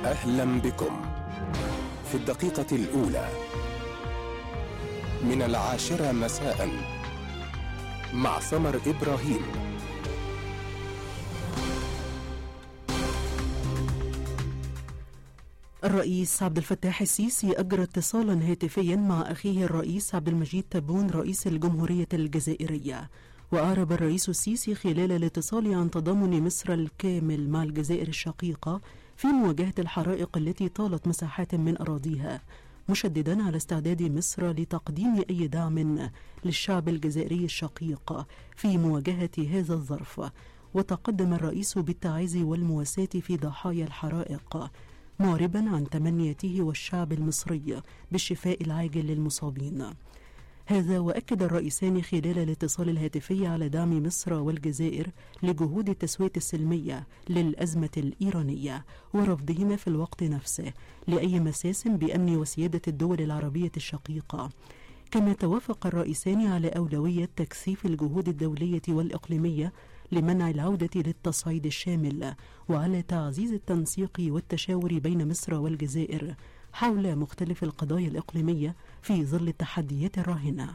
أهلا بكم في الدقيقة الأولى من 10 مساء مع سمر إبراهيم. الرئيس عبد الفتاح السيسي أجرى اتصالا هاتفيا مع أخيه الرئيس عبد المجيد تبون رئيس الجمهورية الجزائرية. وأعرب الرئيس السيسي خلال الاتصال عن تضامن مصر الكامل مع الجزائر الشقيقة في مواجهة الحرائق التي طالت مساحات من أراضيها، مشددا على استعداد مصر لتقديم أي دعم للشعب الجزائري الشقيق في مواجهة هذا الظرف. وتقدم الرئيس بالتعازي والمواساة في ضحايا الحرائق، معربا عن تمنياته والشعب المصري بالشفاء العاجل للمصابين. هذا وأكد الرئيسان خلال الاتصال الهاتفي على دعم مصر والجزائر لجهود التسوية السلمية للأزمة الإيرانية، ورفضهما في الوقت نفسه لأي مساس بأمن وسيادة الدول العربية الشقيقة. كما توافق الرئيسان على أولوية تكثيف الجهود الدولية والإقليمية لمنع العودة للتصعيد الشامل، وعلى تعزيز التنسيق والتشاور بين مصر والجزائر حول مختلف القضايا الإقليمية في ظل التحديات الراهنة.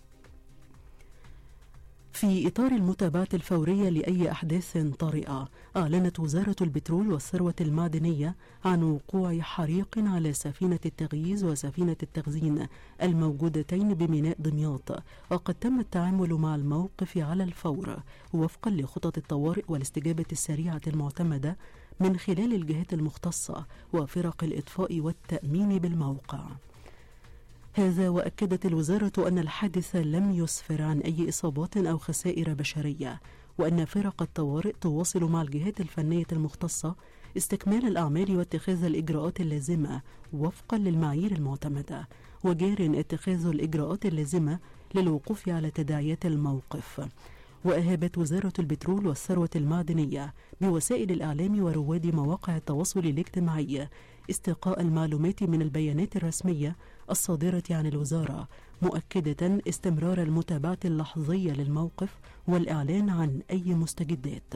في إطار المتابعة الفورية لأي أحداث طارئة، أعلنت وزارة البترول والثروة المعدنية عن وقوع حريق على سفينة التغييز وسفينة التخزين الموجودتين بميناء دمياط، وقد تم التعامل مع الموقف على الفور وفقا لخطط الطوارئ والاستجابة السريعة المعتمدة من خلال الجهات المختصة وفرق الإطفاء والتأمين بالموقع. هذا وأكدت الوزارة أن الحادث لم يسفر عن أي إصابات أو خسائر بشرية، وأن فرق الطوارئ تواصل مع الجهات الفنية المختصة استكمال الأعمال واتخاذ الإجراءات اللازمة وفقا للمعايير المعتمدة، وجار اتخاذ الإجراءات اللازمة للوقوف على تداعيات الموقف. وأهابت وزارة البترول والثروة المعدنية بوسائل الإعلام ورواد مواقع التواصل الاجتماعي استقاء المعلومات من البيانات الرسمية الصادرة عن الوزارة، مؤكدة استمرار المتابعة اللحظية للموقف والإعلان عن أي مستجدات.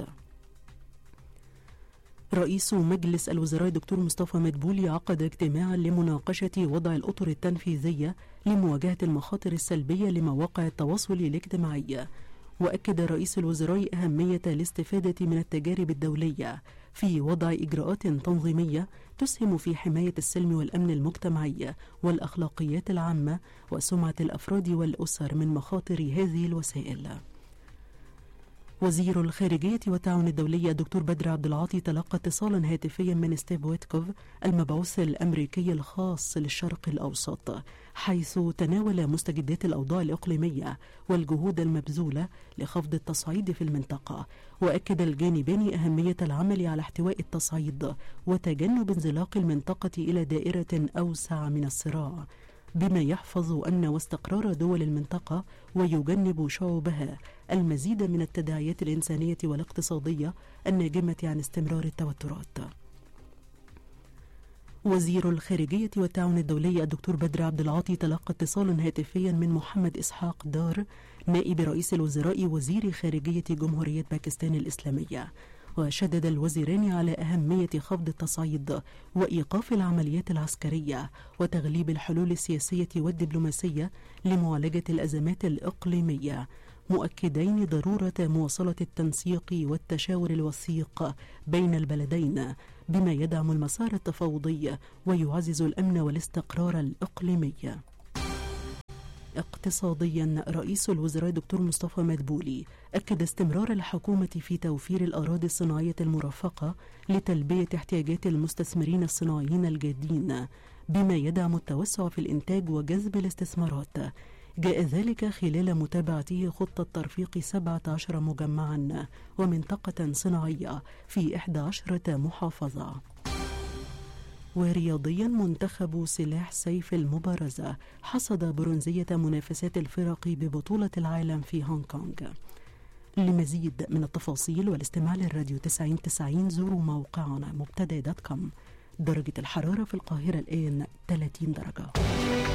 رئيس مجلس الوزراء دكتور مصطفى مدبولي عقد اجتماعا لمناقشة وضع الأطر التنفيذية لمواجهة المخاطر السلبية لمواقع التواصل الاجتماعي. وأكد رئيس الوزراء أهمية الاستفادة من التجارب الدولية في وضع إجراءات تنظيمية تسهم في حماية السلم والأمن المجتمعي والأخلاقيات العامة وسمعة الأفراد والأسر من مخاطر هذه الوسائل. وزير الخارجية والتعاون الدولي الدكتور بدر عبد العاطي تلقى اتصالا هاتفيا من ستيف ويتكوف المبعوث الأمريكي الخاص للشرق الأوسط، حيث تناول مستجدات الأوضاع الإقليمية والجهود المبذولة لخفض التصعيد في المنطقة. وأكد الجانبان أهمية العمل على احتواء التصعيد وتجنب انزلاق المنطقة إلى دائرة أوسع من الصراع، بما يحفظ أمن واستقرار دول المنطقة ويجنب شعوبها المزيد من التداعيات الإنسانية والاقتصادية الناجمة عن استمرار التوترات. وزير الخارجية والتعاون الدولي الدكتور بدر عبد العاطي تلقى اتصالا هاتفيا من محمد إسحاق دار نائب رئيس الوزراء وزير خارجية جمهورية باكستان الإسلامية. وشدد الوزيران على أهمية خفض التصعيد وإيقاف العمليات العسكرية وتغليب الحلول السياسية والدبلوماسية لمعالجة الأزمات الإقليمية، مؤكدين ضرورة مواصلة التنسيق والتشاور الوثيق بين البلدين بما يدعم المسار التفاوضي ويعزز الأمن والاستقرار الإقليمي. اقتصاديا، رئيس الوزراء دكتور مصطفى مدبولي أكد استمرار الحكومة في توفير الأراضي الصناعية المرفقة لتلبية احتياجات المستثمرين الصناعيين الجادين بما يدعم التوسع في الإنتاج وجذب الاستثمارات. جاء ذلك خلال متابعته خطة ترفيق 17 مجمعا ومنطقة صناعية في 11 محافظة. ورياضيا، منتخب سلاح سيف المبارزة حصد برونزية منافسات الفرق ببطولة العالم في هونغ كونغ. لمزيد من التفاصيل والاستماع للراديو 90 زوروا موقعنا مبتدأ.com. درجة الحرارة في القاهرة الآن 30 درجة.